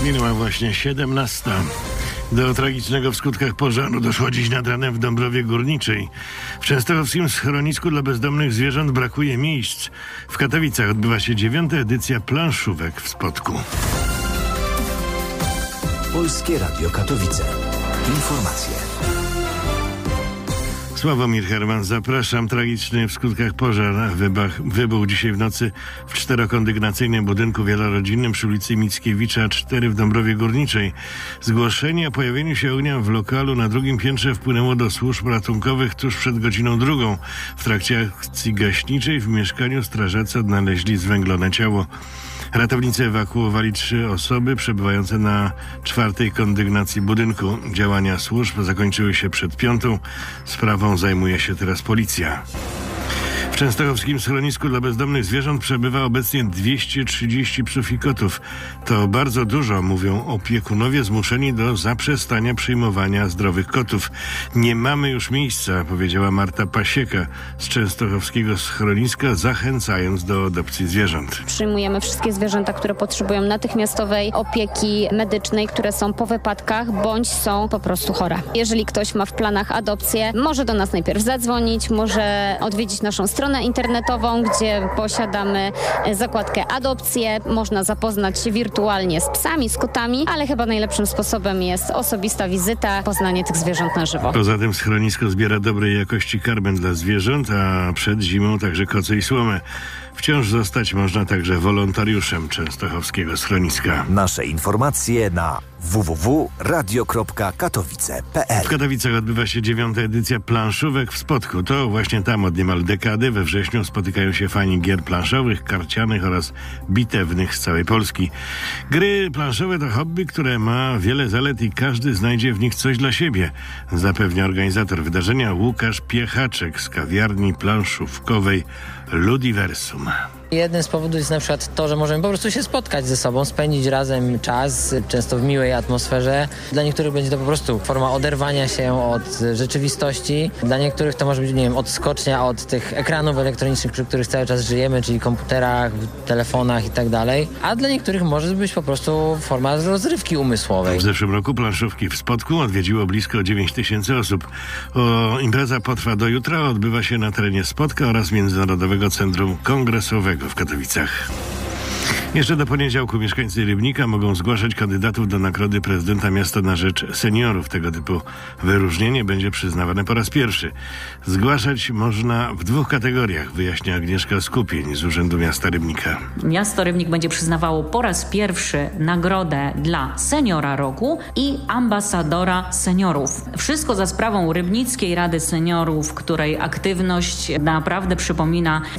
Minęła właśnie 17. Do tragicznego w skutkach pożaru doszło dziś nad ranem w Dąbrowie Górniczej. W częstochowskim schronisku dla bezdomnych zwierząt brakuje miejsc. W Katowicach odbywa się 9. edycja planszówek w Spodku. Polskie Radio Katowice. Informacje. Sławomir Herman, zapraszam. Tragiczny w skutkach pożar wybuchł dzisiaj w nocy w czterokondygnacyjnym budynku wielorodzinnym przy ulicy Mickiewicza 4 w Dąbrowie Górniczej. Zgłoszenie o pojawieniu się ognia w lokalu na drugim piętrze wpłynęło do służb ratunkowych tuż przed godziną 2. W trakcie akcji gaśniczej w mieszkaniu strażacy odnaleźli zwęglone ciało. Ratownicy ewakuowali 3 osoby przebywające na 4. kondygnacji budynku. Działania służb zakończyły się przed 5. Sprawą zajmuje się teraz policja. W częstochowskim schronisku dla bezdomnych zwierząt przebywa obecnie 230 psów i kotów. To bardzo dużo, mówią opiekunowie zmuszeni do zaprzestania przyjmowania zdrowych kotów. Nie mamy już miejsca, powiedziała Marta Pasieka z częstochowskiego schroniska, zachęcając do adopcji zwierząt. Przyjmujemy wszystkie zwierzęta, które potrzebują natychmiastowej opieki medycznej, które są po wypadkach bądź są po prostu chore. Jeżeli ktoś ma w planach adopcję, może do nas najpierw zadzwonić, może odwiedzić naszą stronę internetową, gdzie posiadamy zakładkę adopcje. Można zapoznać się wirtualnie z psami, z kotami, ale chyba najlepszym sposobem jest osobista wizyta, poznanie tych zwierząt na żywo. Poza tym schronisko zbiera dobrej jakości karmę dla zwierząt, a przed zimą także koce i słomę. Wciąż zostać można także wolontariuszem częstochowskiego schroniska. Nasze informacje na www.radio.katowice.pl. W Katowicach odbywa się 9. edycja planszówek w Spodku. To właśnie tam od niemal dekady we wrześniu spotykają się fani gier planszowych, karcianych oraz bitewnych z całej Polski. Gry planszowe to hobby, które ma wiele zalet i każdy znajdzie w nich coś dla siebie, zapewnia organizator wydarzenia Łukasz Piechaczek z kawiarni planszówkowej Ludiversum. Jeden z powodów jest na przykład to, że możemy po prostu się spotkać ze sobą, spędzić razem czas, często w miłej atmosferze. Dla niektórych będzie to po prostu forma oderwania się od rzeczywistości. Dla niektórych to może być, nie wiem, odskocznia od tych ekranów elektronicznych, przy których cały czas żyjemy, czyli komputerach, telefonach i tak dalej. A dla niektórych może być po prostu forma rozrywki umysłowej. W zeszłym roku planszówki w Spodku odwiedziło blisko 9000 osób. Impreza potrwa do jutra, odbywa się na terenie Spodka oraz Międzynarodowego Centrum Kongresowego w Katowicach. Jeszcze do poniedziałku mieszkańcy Rybnika mogą zgłaszać kandydatów do nagrody prezydenta miasta na rzecz seniorów. Tego typu wyróżnienie będzie przyznawane po raz pierwszy. Zgłaszać można w 2 kategoriach, wyjaśnia Agnieszka Skupień z Urzędu Miasta Rybnika. Miasto Rybnik będzie przyznawało po raz pierwszy nagrodę dla seniora roku i ambasadora seniorów. Wszystko za sprawą Rybnickiej Rady Seniorów, której aktywność naprawdę przypomina